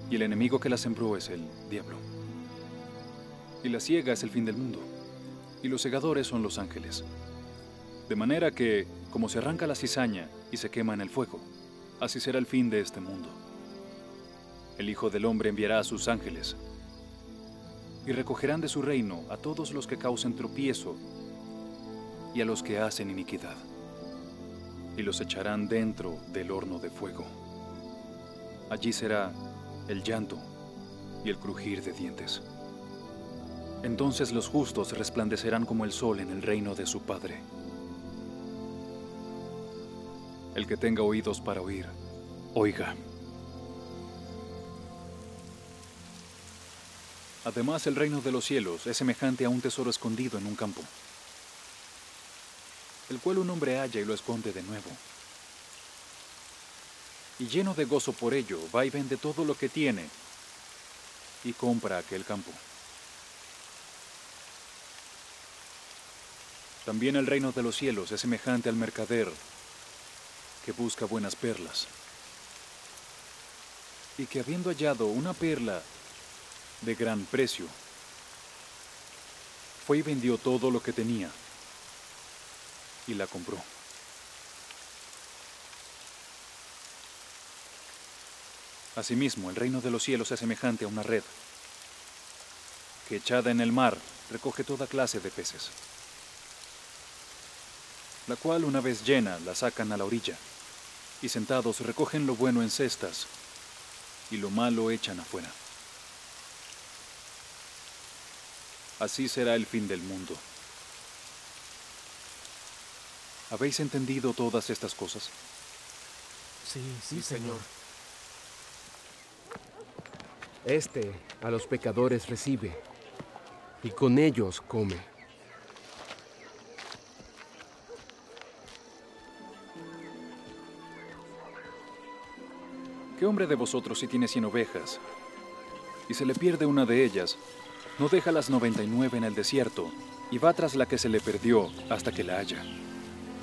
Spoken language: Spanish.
y el enemigo que la sembró es el diablo. Y la siega es el fin del mundo, y los segadores son los ángeles. De manera que, como se arranca la cizaña y se quema en el fuego, así será el fin de este mundo. El Hijo del Hombre enviará a sus ángeles, y recogerán de su reino a todos los que causen tropiezo y a los que hacen iniquidad, y los echarán dentro del horno de fuego. Allí será el llanto y el crujir de dientes. Entonces los justos resplandecerán como el sol en el reino de su Padre. El que tenga oídos para oír, oiga. Además, el reino de los cielos es semejante a un tesoro escondido en un campo, el cual un hombre halla y lo esconde de nuevo. Y lleno de gozo por ello, va y vende todo lo que tiene y compra aquel campo. También el reino de los cielos es semejante al mercader que busca buenas perlas, y que habiendo hallado una perla de gran precio, fue y vendió todo lo que tenía y la compró. Asimismo, el reino de los cielos es semejante a una red que, echada en el mar, recoge toda clase de peces, la cual, una vez llena, la sacan a la orilla, y sentados recogen lo bueno en cestas y lo malo echan afuera. Así será el fin del mundo. ¿Habéis entendido todas estas cosas? Sí, Señor. Este a los pecadores recibe, y con ellos come. ¿Qué hombre de vosotros, si tiene 100 ovejas, y se le pierde una de ellas, no deja las 99 en el desierto, y va tras la que se le perdió hasta que la haya?